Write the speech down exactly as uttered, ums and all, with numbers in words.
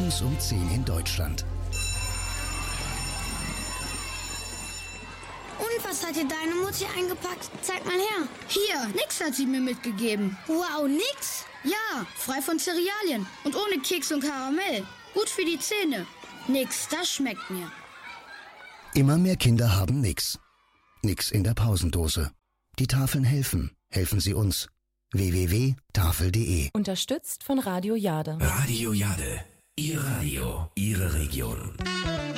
Morgens um zehn in Deutschland. Und was hat dir deine Mutti eingepackt? Zeig mal her. Hier, nix hat sie mir mitgegeben. Wow, nix? Ja, frei von Cerealien und ohne Keks und Karamell. Gut für die Zähne. Nix, das schmeckt mir. Immer mehr Kinder haben nix. Nix in der Pausendose. Die Tafeln helfen. Helfen Sie uns. w w w punkt tafel punkt de Unterstützt von Radio Jade. Radio Jade. Ihr Radio, Ihre Region.